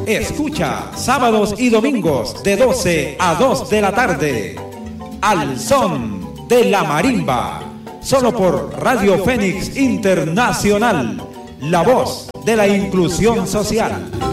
Escucha sábados y domingos de 12 a 2 de la tarde. Al son de la marimba. Solo por Radio Fénix Internacional. La voz de la inclusión social.